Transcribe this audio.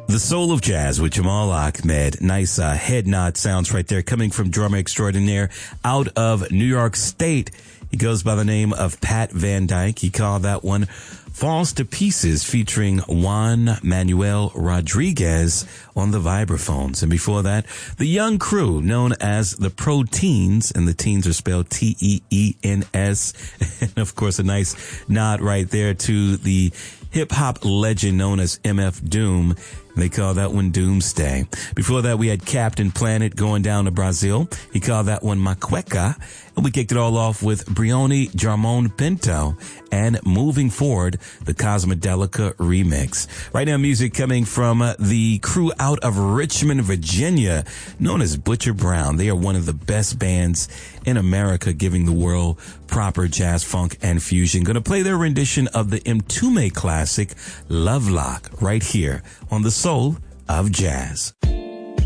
The Soul of Jazz with Jamal Ahmed. Nice head nod sounds right there coming from drummer extraordinaire out of New York State. He goes by the name of Pat Van Dyke. He called that one Falls to Pieces, featuring Juan Manuel Rodriguez on the vibraphones. And before that, the young crew known as the Pro Teens, and the teens are spelled Teens. And of course, a nice nod right there to the hip-hop legend known as MF Doom. They call that one Doomsday. Before that, we had Captain Planet going down to Brazil. He called that one Macueca. And we kicked it all off with Brioni Jarmon Pinto and Moving Forward, the Cosmodelica remix. Right now, music coming from the crew out of Richmond, Virginia, known as Butcher Brown. They are one of the best bands in America, giving the world proper jazz, funk, and fusion. Going to play their rendition of the Mtume classic, Love Lock, right here on The Soul of Jazz.